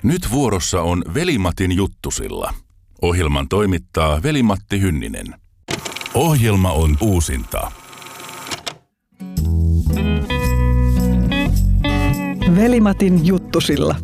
Nyt vuorossa on Veli-Matin juttusilla. Ohjelman toimittaa Veli-Matti Hynninen. Ohjelma on uusinta. Veli-Matin juttusilla.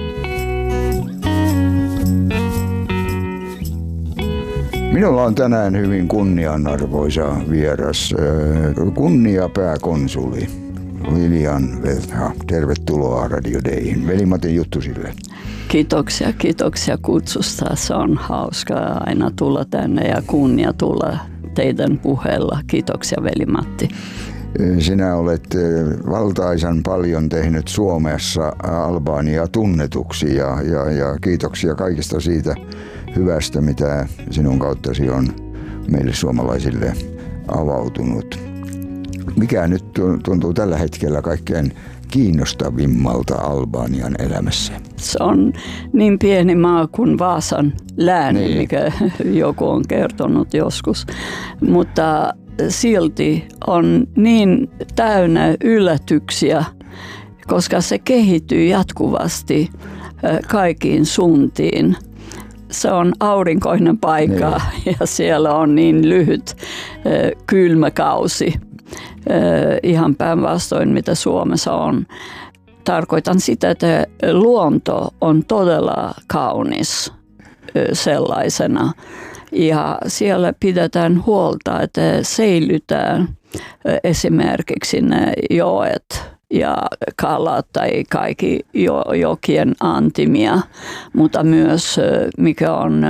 Minulla on tänään hyvin kunnianarvoisa vieras, kunniapääkonsuli Lilian Veltha. Tervetuloa Radio Dayhin. Veli-Matin juttusille. Kiitoksia kutsusta. Se on hauskaa aina tulla tänne ja kunnia tulla teidän puheella. Kiitoksia Veli-Matti. Sinä olet valtaisan paljon tehnyt Suomessa Albaniaa tunnetuksi ja kiitoksia kaikista siitä hyvästä, mitä sinun kauttasi on meille suomalaisille avautunut. Mikä nyt tuntuu tällä hetkellä kaikkein kiinnostavimmalta Albanian elämässä? Se on niin pieni maa kuin Vaasan lääni, mikä joku on kertonut joskus, mutta silti on niin täynnä yllätyksiä, koska se kehittyy jatkuvasti kaikkiin suuntiin. Se on aurinkoinen paikka ja siellä on niin lyhyt kylmä kausi. Ihan päinvastoin mitä Suomessa on. Tarkoitan sitä, että luonto on todella kaunis sellaisena. Ja siellä pidetään huolta, että säilytään esimerkiksi ne joet ja kalat tai kaikki jokien antimia, mutta myös mikä on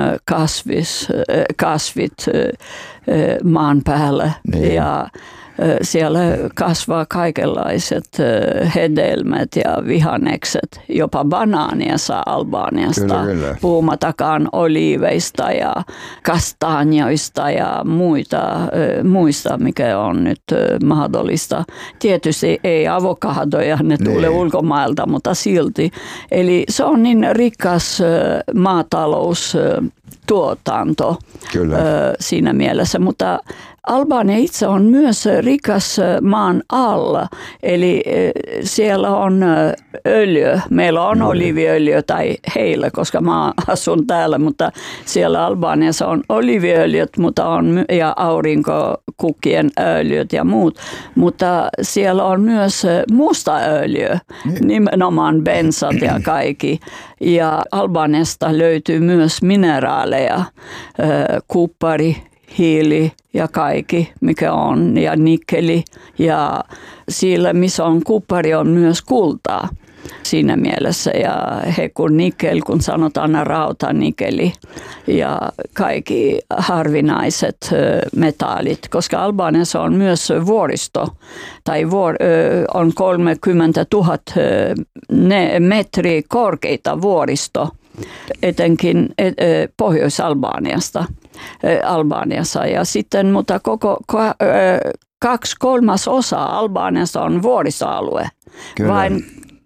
kasvit maan päällä. Ja siellä kasvaa kaikenlaiset hedelmät ja vihannekset, jopa banaania saa Albaniasta, puhumattakaan oliiveista ja kastanjoista ja muista, mikä on nyt mahdollista. Tietysti ei avokadoja, ne tulee ulkomailta, mutta silti. Eli se on niin rikas maataloustuotanto siinä mielessä, mutta Albania itse on myös rikas maan alla, eli siellä on öljy. Meillä on oliiviöljy tai heillä, koska mä asun täällä, mutta siellä Albaniassa on oliiviöljyt ja aurinkokukkien öljyt ja muut. Mutta siellä on myös musta öljy, nimenomaan bensat ja kaikki. Ja Albaniasta löytyy myös mineraaleja, kuppari, hiili ja kaikki, mikä on, ja nikkeli. Ja siellä, missä on kuppari, on myös kultaa siinä mielessä. Ja kun nikkel, kun sanotaan rautanikeli ja kaikki harvinaiset metallit, koska Albaniassa on myös vuoristo, tai on 30 000 metriä korkeita vuoristo, etenkin Pohjois-Albaniasta. Albaniassa. Ja sitten, mutta koko 2/3 Albaniasta on vuoristoalue. Kyllä. Vain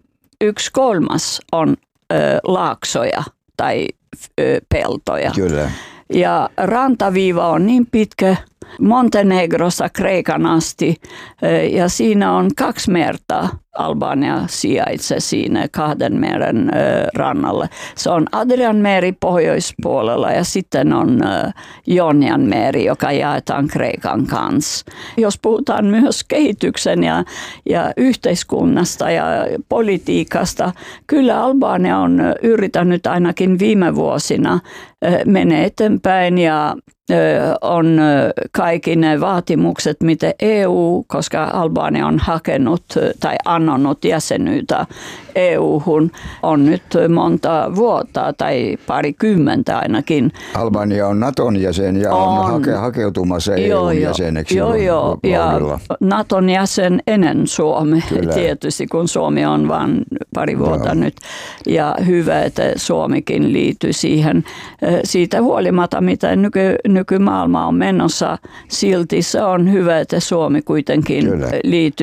1/3 on laaksoja tai peltoja. Kyllä. Ja rantaviiva on niin pitkä Montenegrosta Kreikan asti ja siinä on 2 merta. Albania sijaitsee siinä 2 meren rannalla. Se on Adrianmeri pohjoispuolella ja sitten on Ionianmeri, joka jaetaan Kreikan kanssa. Jos puhutaan myös kehityksen ja yhteiskunnasta ja politiikasta, kyllä Albania on yrittänyt ainakin viime vuosina mennä eteenpäin ja on kaikki ne vaatimukset, mitä EU, koska Albania on hakenut tai annonut jäsenyyttä EU-hun, on nyt monta vuotta tai parikymmentä ainakin. Albania on Naton jäsen ja on hakeutumassa EU-jäseneksi. Joo, ja Naton jäsen ennen Suomi, tietysti kun Suomi on vain pari vuotta nyt. Ja hyvä, että Suomikin liittyy siihen. Siitä huolimatta, mitä nykymaailma on menossa, silti se on hyvä, että Suomi kuitenkin liittyy